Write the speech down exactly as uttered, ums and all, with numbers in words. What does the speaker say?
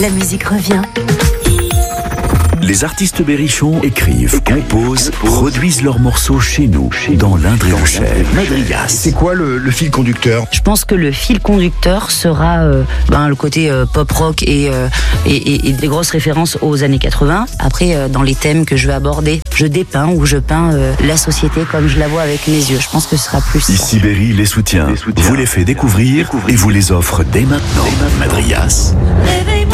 La musique revient. Les artistes berrichons écrivent, composent, produisent leurs morceaux chez nous, dans l'Indre-et-Lochelle. Madrigas. C'est quoi le, le fil conducteur? Je pense que le fil conducteur sera euh, ben, le côté euh, pop-rock et, euh, et, et, et des grosses références aux années quatre-vingts. Après, euh, dans les thèmes que je vais aborder, je dépeins ou je peins euh, la société comme je la vois avec mes yeux. Je pense que ce sera plus ça. Ici Berry les soutient, vous les fait découvrir et vous les offre dès maintenant. Madrigas.